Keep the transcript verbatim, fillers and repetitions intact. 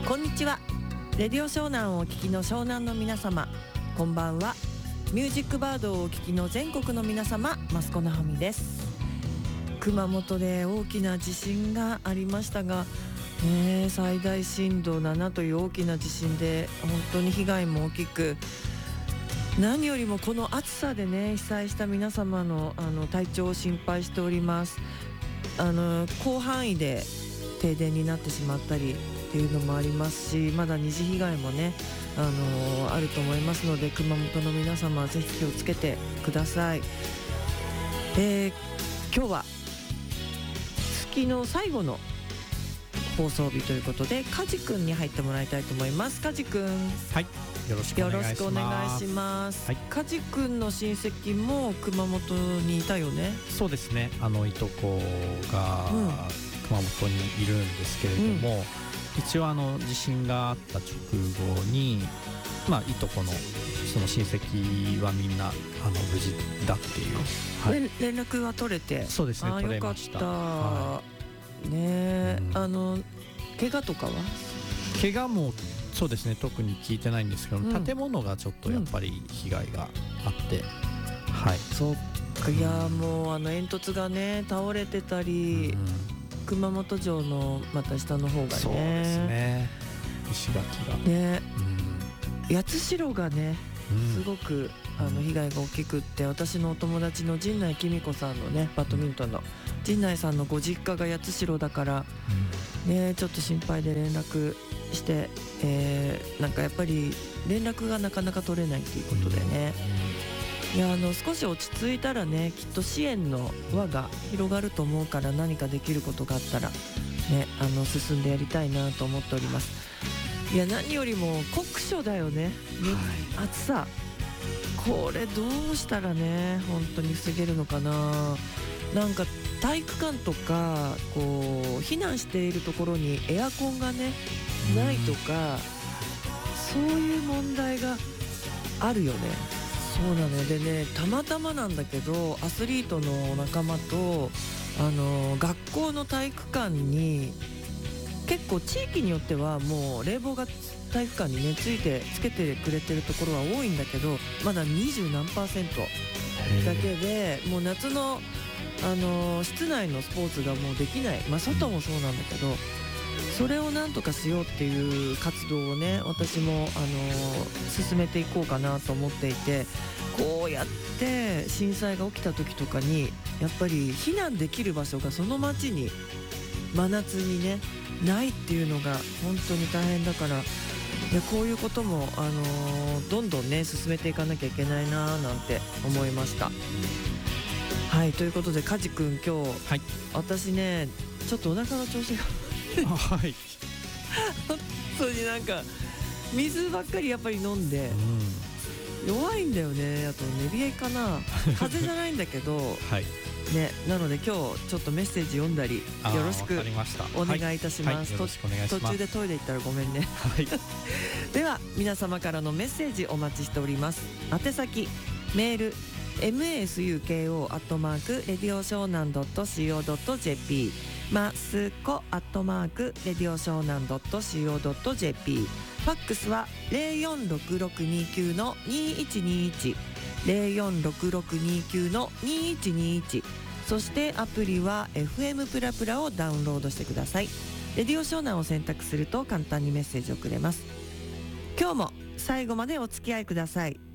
こんにちは。レディオ湘南をお聞きの湘南の皆様、こんばんは。ミュージックバードをお聞きの全国の皆様、マスコナハミです。熊本で大きな地震がありましたが、ね、最大震度ななという大きな地震で本当に被害も大きく、何よりもこの暑さでね被災した皆様 の, あの体調を心配しております。あの広範囲で停電になってしまったりっていうのもありますし、まだ二次被害もねあのあると思いますので、熊本の皆様はぜひ気をつけてください。えー、今日は月の最後の放送日ということで、カジ君に入ってもらいたいと思います。カジ君、 はい、よろしくお願いします。 よろしくお願いします、はい、カジ君の親戚も熊本にいたよね。 そうですね、あのいとこが熊本にいるんですけれども、うん、一応あの地震があった直後に、まあ、いとこのその親戚はみんなあの無事だっていう、 はい、連絡は取れて。 そうですね、取れました。 よかった、はい、ね、うん、あの怪我とかは？ 怪我もそうですね、特に聞いてないんですけど、うん、建物がちょっとやっぱり被害があって、うん、はい。 そうか、いやもうあの煙突がね倒れてたり、うん、熊本城のまた下の方がね、 そうですね、石垣がね、うん、八代がねすごく、うん、あの被害が大きくって、私のお友達の陣内貴美子さんのね、バドミントンの陣内さんのご実家が八代だから、うん、ね、ちょっと心配で連絡して、えー、なんかやっぱり連絡がなかなか取れないということでね、うん、いやあの少し落ち着いたらね、きっと支援の輪が広がると思うから、何かできることがあったら、ね、あの進んでやりたいなと思っております。いや何よりも酷暑だよね、はい、暑さ、これどうしたらね本当に防げるのかな。なんか体育館とかこう避難しているところにエアコンがねないとか、そういう問題があるよね。そうなのでね、たまたまなんだけどアスリートの仲間とあの学校の体育館に、結構地域によってはもう冷房が体育館にねついてつけてくれてるところは多いんだけど、まだにじゅうなんパーセントだけで、もう夏のあの室内のスポーツがもうできない、まあ、外もそうなんだけど、それをなんとかしようっていう活動をね、私もあの進めていこうかなと思っていて、こうやって震災が起きた時とかにやっぱり避難できる場所がその町に真夏にねないっていうのが本当に大変だから、いやこういうことも、あのー、どんどんね進めていかなきゃいけないななんて思いました。はい、ということでカジ君今日、はい、私ねちょっとお腹の調子がはい本当になんか水ばっかりやっぱり飲んで、うん、弱いんだよね。あと寝冷えかな風邪じゃないんだけど、はいね、なので今日ちょっとメッセージ読んだりよろしくお願いいたします。途中でトイレ行ったらごめんね、はい、では皆様からのメッセージお待ちしております。宛先メール エムエスユーケーオー アットマークレディオ湘南 ドット シーオー ドット ジェーピー マスコアットマークレディオ湘南 ドット シーオー ドット ジェーピー、 ファックスは ゼロよんろくろくにきゅうのにいちにいち ゼロよんろくろくにきゅうのにいちにいち、そしてアプリは エフエム プラプラをダウンロードしてください。レディオ湘南を選択すると簡単にメッセージをくれます。今日も最後までお付き合いください。